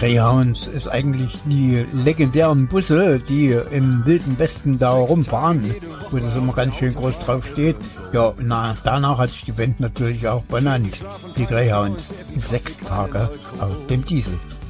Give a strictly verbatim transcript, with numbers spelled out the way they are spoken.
Greyhounds ist eigentlich die legendären Busse, die im Wilden Westen da rumfahren, wo das immer ganz schön groß drauf steht. Ja, na, danach hat sich die Band natürlich auch benannt. Die Greyhounds, sechs Tage auf dem Diesel.